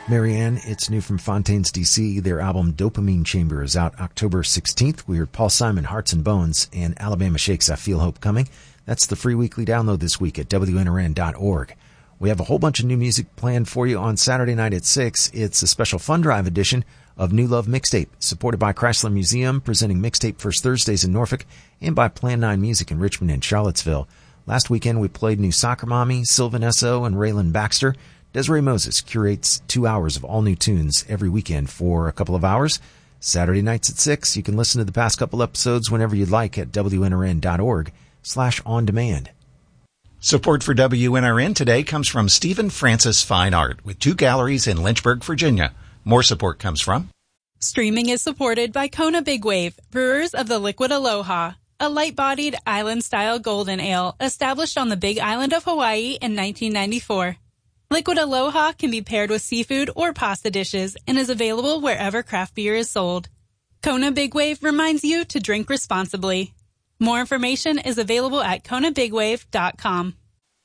Marianne, it's new from Fontaines DC. Their album Dopamine Chamber is out October 16th. We heard Paul Simon, Hearts and Bones, and Alabama Shakes, I Feel Hope Coming. That's the free weekly download this week at WNRN.org. We have a whole bunch of new music planned for you on Saturday night at 6. It's a special fun drive edition of New Love Mixtape, supported by Chrysler Museum, presenting Mixtape First Thursdays in Norfolk, and by Plan 9 Music in Richmond and Charlottesville. Last weekend we played New Soccer Mommy, Sylvan Esso, and Raylan Baxter. Desiree Moses curates 2 hours of all new tunes every weekend for a couple of hours. Saturday nights at 6. You can listen to the past couple episodes whenever you'd like at WNRN.org/on-demand. Support for WNRN today comes from Stephen Francis Fine Art with 2 galleries in Lynchburg, Virginia. More support comes from... Streaming is supported by Kona Big Wave, brewers of the Liquid Aloha, a light-bodied island-style golden ale established on the Big Island of Hawaii in 1994. Liquid Aloha can be paired with seafood or pasta dishes and is available wherever craft beer is sold. Kona Big Wave reminds you to drink responsibly. More information is available at KonaBigWave.com.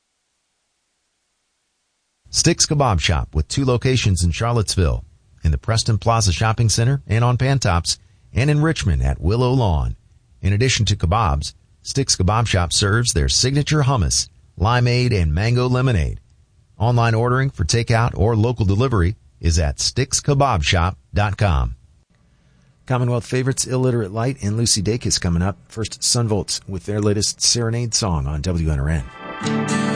Sticks Kebab Shop with 2 locations in Charlottesville, in the Preston Plaza Shopping Center and on Pantops, and in Richmond at Willow Lawn. In addition to kebabs, Sticks Kebab Shop serves their signature hummus, limeade, and mango lemonade. Online ordering for takeout or local delivery is at stickskebabshop.com. Commonwealth favorites Illiterate Light and Lucy Dacus coming up. First, Sunvolts with their latest Serenade song on WNRN.